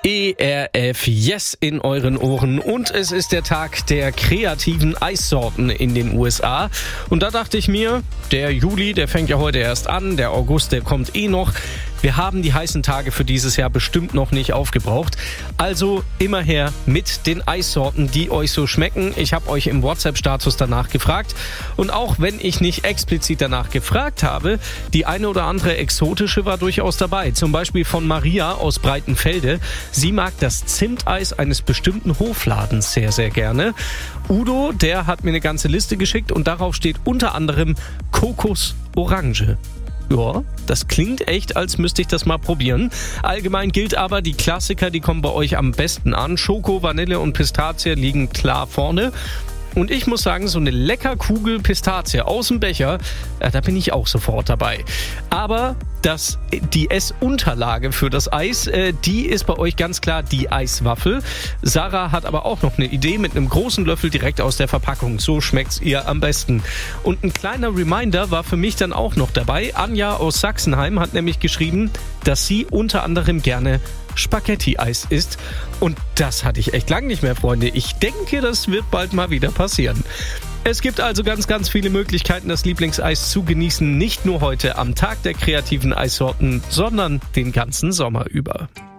ERF Yes in euren Ohren und es ist der Tag der kreativen Eissorten in den USA. Und da dachte ich mir, der Juli, der fängt ja heute erst an, der August, der kommt noch. Wir haben die heißen Tage für dieses Jahr bestimmt noch nicht aufgebraucht. Also immer her mit den Eissorten, die euch so schmecken. Ich habe euch im WhatsApp-Status danach gefragt. Und auch wenn ich nicht explizit danach gefragt habe, die eine oder andere exotische war durchaus dabei. Zum Beispiel von Maria aus Breitenfelde. Sie mag das Zimteis eines bestimmten Hofladens sehr, sehr gerne. Udo, der hat mir eine ganze Liste geschickt und darauf steht unter anderem Kokos Orange. Ja, das klingt echt, als müsste ich das mal probieren. Allgemein gilt aber, die Klassiker, die kommen bei euch am besten an. Schoko, Vanille und Pistazie liegen klar vorne. Und ich muss sagen, so eine Leckerkugel Pistazie aus dem Becher, da bin ich auch sofort dabei. Aber die Essunterlage für das Eis, die ist bei euch ganz klar die Eiswaffel. Sarah hat aber auch noch eine Idee mit einem großen Löffel direkt aus der Verpackung. So schmeckt's ihr am besten. Und ein kleiner Reminder war für mich dann auch noch dabei. Anja aus Sachsenheim hat nämlich geschrieben, dass sie unter anderem gerne Spaghetti-Eis isst. Und das hatte ich echt lange nicht mehr, Freunde. Ich denke, das wird bald mal wieder passieren. Es gibt also ganz, ganz viele Möglichkeiten, das Lieblingseis zu genießen. Nicht nur heute am Tag der kreativen Eissorten, sondern den ganzen Sommer über.